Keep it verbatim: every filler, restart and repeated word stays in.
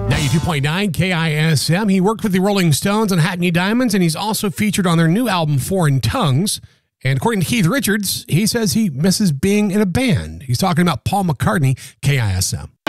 ninety-two point nine K I S M. He worked with the Rolling Stones and Hackney Diamonds, and he's also featured on their new album, Foreign Tongues. And according to Keith Richards, he says he misses being in a band. He's talking about Paul McCartney, K I S M.